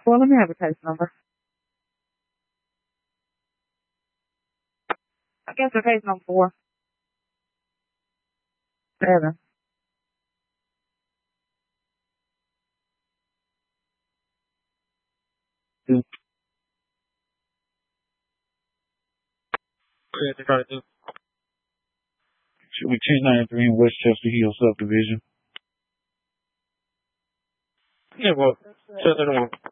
Well, let me have a case number. I guess the case number 4. 7. Two. Should we 1093 in Westchester Hill subdivision? Yeah, well, 1091.